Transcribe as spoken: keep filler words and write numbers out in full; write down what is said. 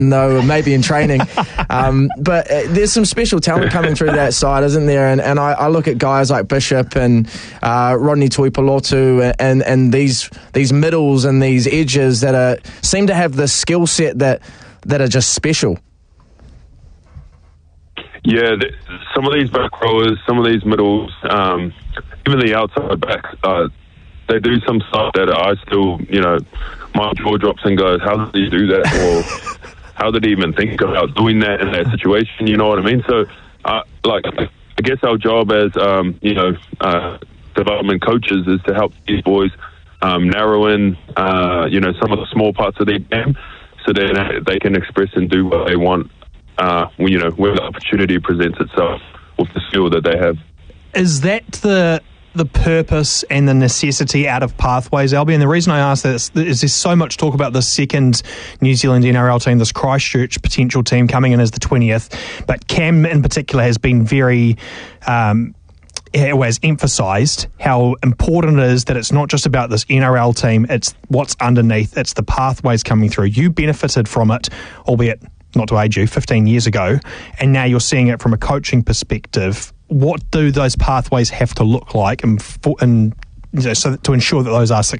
No, maybe in training. um, but uh, there's some special talent coming through that side, isn't there? And, and I, I look at guys like Bishop and uh, Rodney Tuipulotu and, and these these middles and these edges that are seem to have this skill set that, that are just special. Yeah, the, some of these back rowers, some of these middles, um, even the outside backs, uh, they do some stuff that I still, you know, my jaw drops and goes, how did he do that? Or how did he even think about doing that in that situation? You know what I mean? So, uh, like, I guess our job as, um, you know, uh, development coaches is to help these boys um, narrow in, uh, you know, some of the small parts of their game so that they can express and do what they want, uh, when, you know, when the opportunity presents itself with the skill that they have. Is that the the purpose and the necessity out of Pathways, Albie? And the reason I ask that is, is there's so much talk about the second New Zealand N R L team, this Christchurch potential team coming in as the twentieth, but Cam in particular has been very... Um, has emphasised how important it is that it's not just about this N R L team, it's what's underneath, it's the pathways coming through. You benefited from it, albeit not to age you, fifteen years ago, and now you're seeing it from a coaching perspective. What do those pathways have to look like and, and you know, so to ensure that those are successful?